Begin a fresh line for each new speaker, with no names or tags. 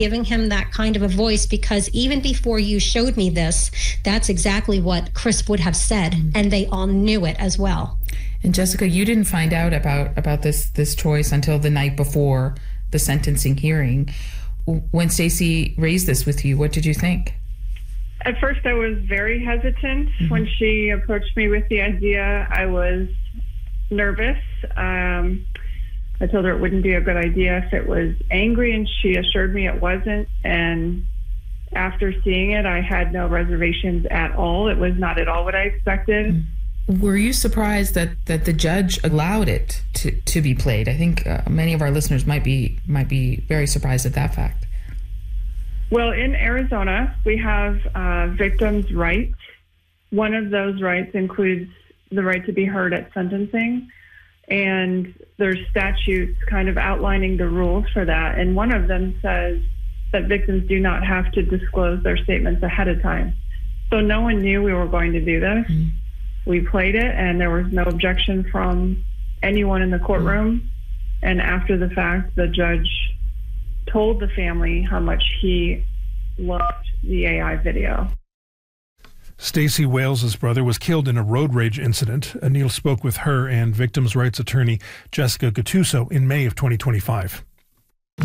giving him that kind of a voice, because even before you showed me this, that's exactly what Chris would have said, and they all knew it as well.
And Jessica, you didn't find out about this choice until the night before the sentencing hearing. When Stacey raised this with you, what did you think?
At first, I was very hesitant. When she approached me with the idea, I was nervous. I told her it wouldn't be a good idea if it was angry, and she assured me it wasn't. And after seeing it, I had no reservations at all. It was not at all what I expected.
Were you surprised that the judge allowed it to be played? I think many of our listeners might be very surprised at that fact.
Well, in Arizona, we have victims' rights. One of those rights includes the right to be heard at sentencing. And there's statutes kind of outlining the rules for that. And one of them says that victims do not have to disclose their statements ahead of time. So no one knew we were going to do this. We played it, and there was no objection from anyone in the courtroom. And after the fact, the judge told the family how much he loved the AI video.
Stacey Wales's brother was killed in a road rage incident. Anil spoke with her and victims' rights attorney Jessica Gattuso in May of 2025.